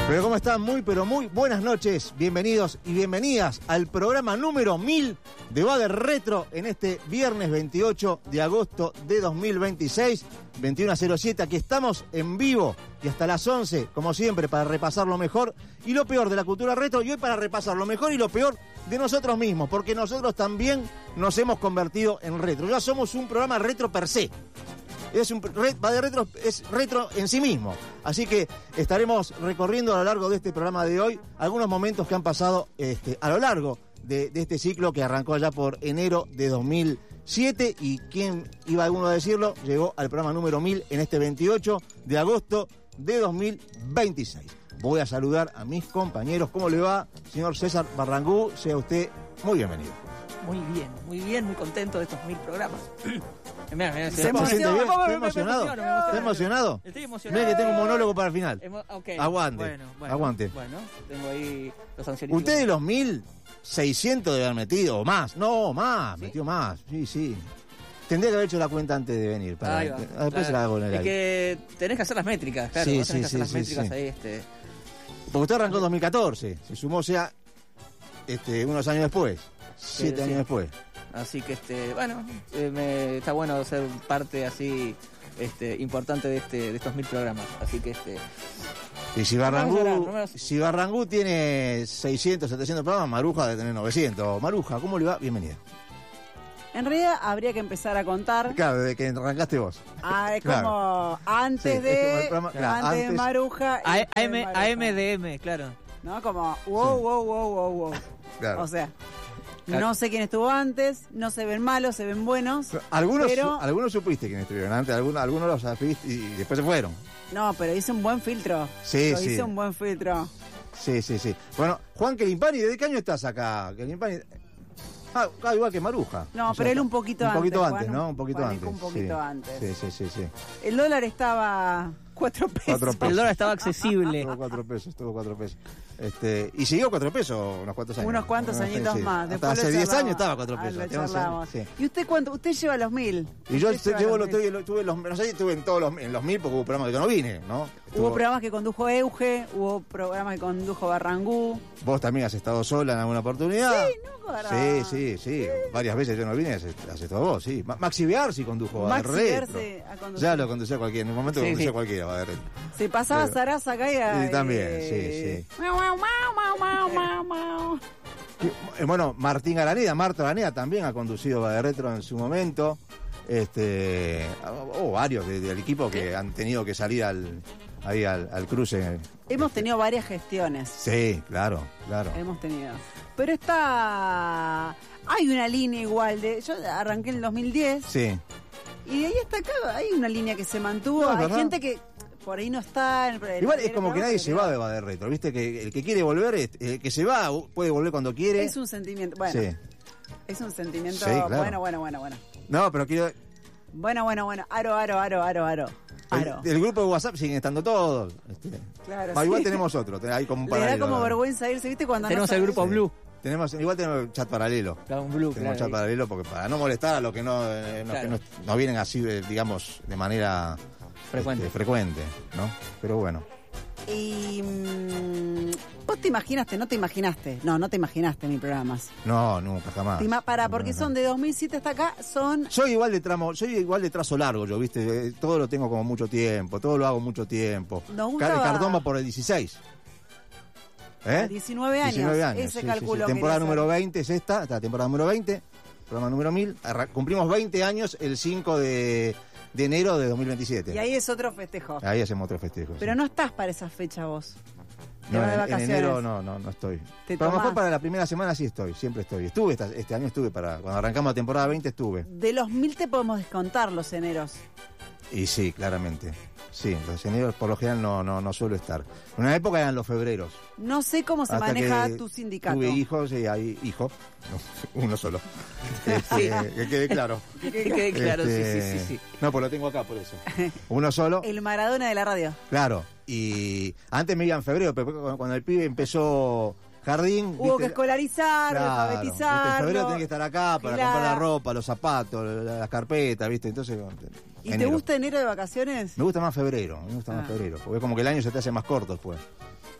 Pero ¿cómo están? Pero muy buenas noches, bienvenidos y bienvenidas al programa número 1000 de Bader Retro en este viernes 28 de agosto de 2026, 21:07. Aquí estamos en vivo y hasta las 11, como siempre, para repasar lo mejor y lo peor de la cultura retro, y hoy para repasar lo mejor y lo peor de nosotros mismos, porque nosotros también nos hemos convertido en retro. Ya somos un programa retro per se. Bader Retro es retro en sí mismo. Así que estaremos recorriendo a lo largo de este programa de hoy algunos momentos que han pasado a lo largo de este ciclo que arrancó allá por enero de 2007. Y quién iba alguno a decirlo, llegó al programa número 1000 en este 28 de agosto de 2026. Voy a saludar a mis compañeros. ¿Cómo le va, señor César Barrangú? Sea usted muy bienvenido. Muy contento de estos 1000 programas. ¿Está emocionado? ¿Está emocionado? Estoy emocionado. Mira que tengo un monólogo para el final. Okay. Aguante. Aguante. Bueno, tengo ahí los ancianitos. Usted de los 1600 debe haber metido, o más. No, más, ¿sí? Metió más. Sí. Tendría que haber hecho la cuenta antes de venir. Después se la hago en el aire. Que tenés que hacer las métricas, claro. Sí. Ahí, Porque usted arrancó en 2014. Se sumó unos años después. 7 años después. Así que está bueno ser parte así importante de estos 1000 programas. Así que Y si Barrangú tiene 600, 700 programas, Maruja debe tener 900. Maruja, ¿cómo le va? Bienvenida. En realidad habría que empezar a contar. Claro, desde que arrancaste vos. Es como antes de Maruja. AMDM, claro. ¿No? Como wow. Claro. O sea, no sé quién estuvo antes, no se ven malos, se ven buenos. Algunos supiste quién estuvieron antes, algunos los supiste y después se fueron. No, pero hice un buen filtro. Hice un buen filtro. Sí. Bueno, Juan Quelimpani, ¿desde qué año estás acá? Quelimpani. Igual que Maruja. No, pero él un poquito antes. Un poquito antes, Juan, ¿no? Un poquito antes. Un poquito antes. Sí. El dólar estaba 4 pesos. El dólar estaba accesible. Estuvo 4 pesos. Y siguió 4 pesos unos cuantos años. Unos cuantos añitos más. Hasta hace 10 años estaba 4 pesos. Sí. ¿Y usted cuánto? Usted lleva los 1000. Y yo estuve en todos los 1000 porque hubo programas que yo no vine, ¿no? Hubo programas que condujo Euge, hubo programas que condujo Barrangú. Vos también has estado sola en alguna oportunidad. Sí. Varias veces yo no vine, has estado vos, sí. Maxi Biarsi condujo Bader Retro. Ya lo conducía cualquiera, en el momento que conducía cualquiera Bader Retro. Se pasaba Sarasa acá y también, sí. Bueno, Marta Araneda también ha conducido Bader Retro en su momento. Varios del equipo que han tenido que salir al cruce. Hemos tenido varias gestiones. Sí, claro. Hemos tenido. Pero hay una línea igual yo arranqué en el 2010. Sí. Y de ahí hasta acá hay una línea que se mantuvo. Hay gente que por ahí no está. Igual es como que nadie se va de Bader Retro, ¿viste? Que el que quiere volver, el que se va, puede volver cuando quiere. Es un sentimiento. Bueno. Sí. Es un sentimiento. Sí, claro. Bueno. No, pero quiero. Bueno. Aro. El grupo de WhatsApp siguen estando todos. Claro. Igual tenemos otro, hay como un paralelo. Le da como vergüenza irse, ¿viste? Cuando tenemos el grupo Blue. Igual tenemos chat paralelo. Tenemos chat paralelo porque para no molestar a los que no vienen así, digamos, de manera frecuente, ¿no? Pero bueno. Y vos te imaginaste, no te imaginaste mis programas. No, nunca, jamás. Porque son de 2007 hasta acá, Soy igual de trazo largo yo, ¿viste? Todo lo tengo como mucho tiempo, todo lo hago mucho tiempo. El cartón va por el 16. 19 años. Ese cálculo. Temporada número 20 es esta temporada número 20, programa número 1000. Cumplimos 20 años el 5 de enero de 2027. Y ahí es otro festejo. Ahí hacemos otro festejo. Pero no estás para esa fecha vos. No, en enero no estoy. Pero a lo mejor para la primera semana sí estoy, siempre estoy. Este año estuve cuando arrancamos la temporada 20 estuve. De los 1000 te podemos descontar los eneros. Y sí, claramente. Sí, los eneros por lo general no suelo estar. En una época eran los febreros. No sé cómo se maneja tu sindicato. Tuve hijos y hay hijo, uno solo. Que quede claro. Que quede claro, sí. No, pues lo tengo acá por eso. Uno solo. El Maradona de la radio. Claro, y antes me iba en febrero, pero cuando el pibe empezó jardín... Hubo que escolarizar, alfabetizar. En febrero tenés que estar acá para comprar la ropa, los zapatos, las carpetas, ¿viste? Entonces... ¿Y enero. ¿Te gusta enero de vacaciones? Me gusta más febrero, Porque es como que el año se te hace más corto después.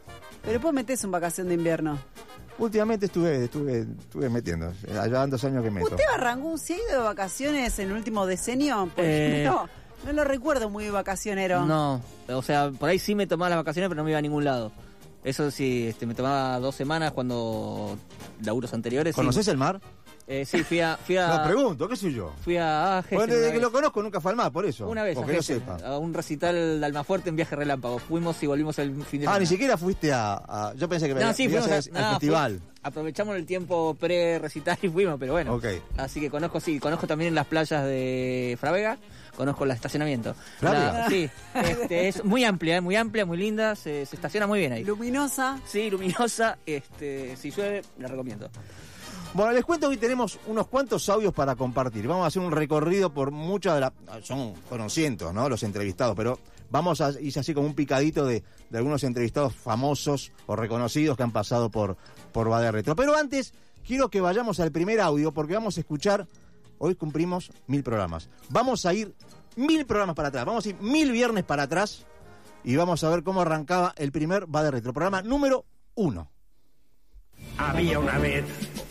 Pero después metés en vacación de invierno. Últimamente estuve metiendo. Allá van 2 años que meto. ¿Usted arrancó, se ha ido de vacaciones en el último decenio? Pues no lo recuerdo muy vacacionero. No, o sea, por ahí sí me tomaba las vacaciones, pero no me iba a ningún lado. Eso sí, me tomaba 2 semanas cuando laburos anteriores. ¿Conoces el mar? Sí, fui a... No, pregunto, ¿qué soy yo? Fui a Gesell. Bueno, desde que lo conozco nunca fue al mar, por eso. Una vez porque a yo Gesell, sepa. a un recital de Almafuerte en viaje relámpago. Fuimos y volvimos el fin de semana. Ni siquiera fuiste yo pensé que no, sí, ibas fuimos al festival. Aprovechamos el tiempo pre-recital y fuimos, pero bueno. Okay. Así que conozco también las playas de Fravega, conozco el estacionamiento. ¿Fravega? Sí, es muy amplia, muy linda, se estaciona muy bien ahí. Luminosa. Sí, luminosa, si llueve, la recomiendo. Bueno, les cuento que hoy tenemos unos cuantos audios para compartir. Vamos a hacer un recorrido por muchas de las... Fueron cientos, ¿no? Los entrevistados, pero vamos a ir así como un picadito de algunos entrevistados famosos o reconocidos que han pasado por Va de Retro. Pero antes, quiero que vayamos al primer audio porque vamos a escuchar... Hoy cumplimos 1000 programas. Vamos a ir 1000 programas para atrás. Vamos a ir 1000 viernes para atrás y vamos a ver cómo arrancaba el primer Va de Retro. Programa número 1. Había una vez